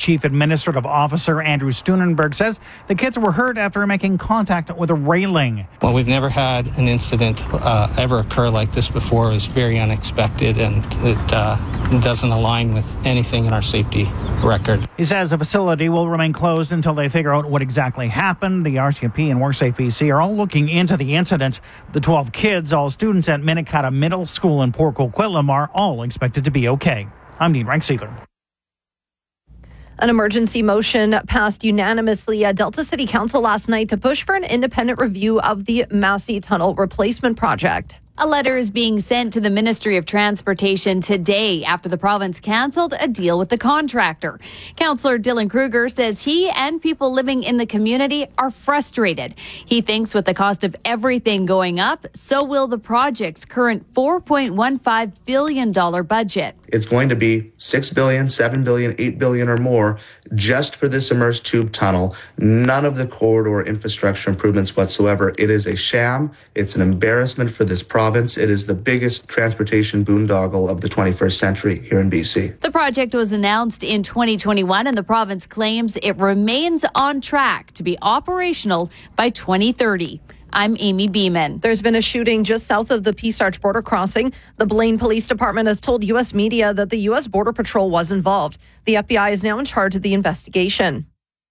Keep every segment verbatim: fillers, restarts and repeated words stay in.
Chief Administrative Officer Andrew Steunenberg says the kids were hurt after making contact with a railing. Well, we've never had an incident uh, ever occur like this before. It was very unexpected, and it uh, doesn't align with anything in our safety record. He says the facility will remain closed until they figure out what exactly happened. The R C M P and WorkSafe B C are all looking into the incident. The twelve kids, all students at Minikata Middle School in Port Coquitlam, are all expected to be okay. I'm Dean Reichseither. An emergency motion passed unanimously at Delta City Council last night to push for an independent review of the Massey Tunnel replacement project. A letter is being sent to the Ministry of Transportation today after the province cancelled a deal with the contractor. Councillor Dylan Kruger says he and people living in the community are frustrated. He thinks with the cost of everything going up, so will the project's current four point one five billion dollars budget. It's going to be six billion dollars, seven billion dollars, eight billion dollars or more just for this immersed tube tunnel. None of the corridor infrastructure improvements whatsoever. It is a sham. It's an embarrassment for this province. It is the biggest transportation boondoggle of the twenty-first century here in B C. The project was announced in twenty twenty-one, and the province claims it remains on track to be operational by twenty thirty. I'm Amy Beeman. There's been a shooting just south of the Peace Arch border crossing. The Blaine Police Department has told U S media that the U S Border Patrol was involved. The F B I is now in charge of the investigation.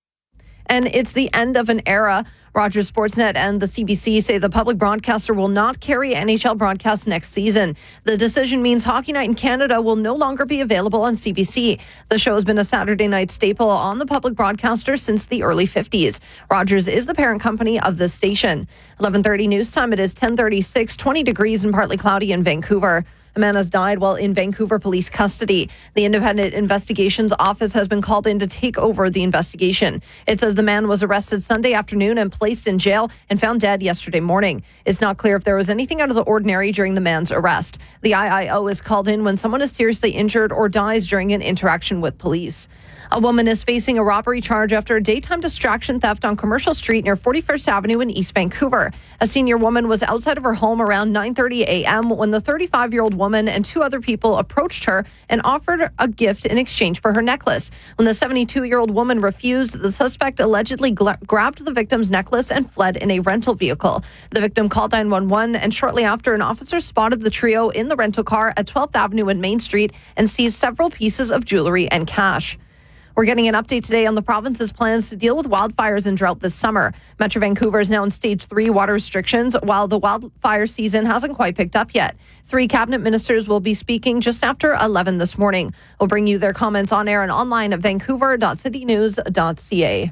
And it's the end of an era. Rogers Sportsnet and the C B C say the public broadcaster will not carry N H L broadcasts next season. The decision means Hockey Night in Canada will no longer be available on C B C. The show has been a Saturday night staple on the public broadcaster since the early fifties. Rogers is the parent company of this station. eleven thirty news time. It is ten thirty-six, twenty degrees and partly cloudy in Vancouver. A man has died while in Vancouver police custody. The Independent Investigations Office has been called in to take over the investigation. It says the man was arrested Sunday afternoon and placed in jail and found dead yesterday morning. It's not clear if there was anything out of the ordinary during the man's arrest. The I I O is called in when someone is seriously injured or dies during an interaction with police. A woman is facing a robbery charge after a daytime distraction theft on Commercial Street near forty-first Avenue in East Vancouver. A senior woman was outside of her home around nine thirty a.m. when the thirty-five-year-old woman and two other people approached her and offered a gift in exchange for her necklace. When the seventy-two-year-old woman refused, the suspect allegedly gla- grabbed the victim's necklace and fled in a rental vehicle. The victim called nine one one, and shortly after, an officer spotted the trio in the rental car at twelfth Avenue and Main Street and seized several pieces of jewelry and cash. We're getting an update today on the province's plans to deal with wildfires and drought this summer. Metro Vancouver is now in stage three water restrictions, while the wildfire season hasn't quite picked up yet. Three cabinet ministers will be speaking just after eleven this morning. We'll bring you their comments on air and online at vancouver dot city news dot c a.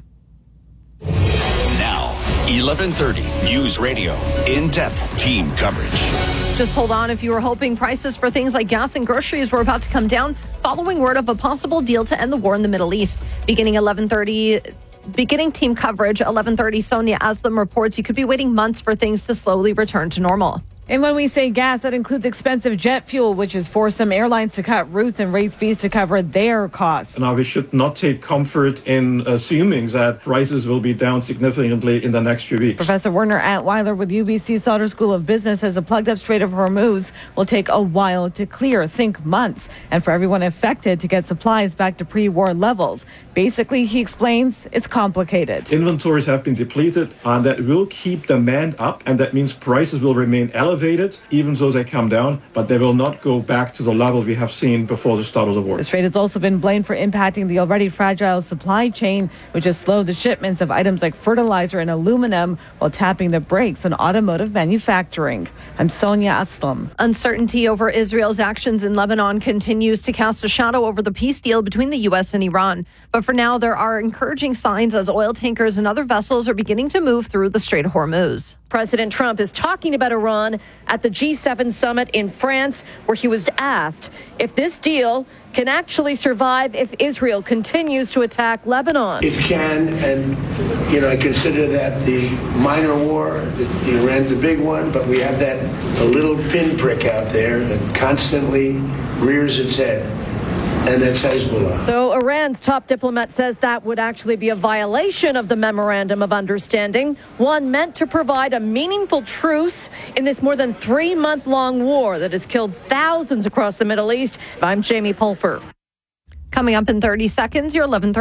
Now, eleven thirty News Radio, in-depth team coverage. Just hold on if you were hoping prices for things like gas and groceries were about to come down following word of a possible deal to end the war in the Middle East. Beginning eleven thirty, beginning team coverage, eleven thirty, Sonia Aslam reports you could be waiting months for things to slowly return to normal. And when we say gas, that includes expensive jet fuel, which has forced some airlines to cut routes and raise fees to cover their costs. Now, we should not take comfort in assuming that prices will be down significantly in the next few weeks. Professor Werner Atweiler with U B C Sauder School of Business says the plugged up Strait of Hormuz will take a while to clear, think months, and for everyone affected to get supplies back to pre-war levels. Basically, he explains, it's complicated. Inventories have been depleted, and that will keep demand up, and that means prices will remain elevated, even though they come down, but they will not go back to the level we have seen before the start of the war. The strait has also been blamed for impacting the already fragile supply chain, which has slowed the shipments of items like fertilizer and aluminum while tapping the brakes on automotive manufacturing. I'm Sonia Aslam. Uncertainty over Israel's actions in Lebanon continues to cast a shadow over the peace deal between the U S and Iran. But for now, there are encouraging signs as oil tankers and other vessels are beginning to move through the Strait of Hormuz. President Trump is talking about Iran at the G seven summit in France, where he was asked if this deal can actually survive if Israel continues to attack Lebanon. It can, and, you know, I consider that the minor war. The, Iran's a big one, but we have that a little pinprick out there that constantly rears its head. And that's Hezbollah. So Iran's top diplomat says that would actually be a violation of the Memorandum of Understanding, one meant to provide a meaningful truce in this more than three-month-long war that has killed thousands across the Middle East. I'm Jamie Pulfer. Coming up in thirty seconds, your eleven thirty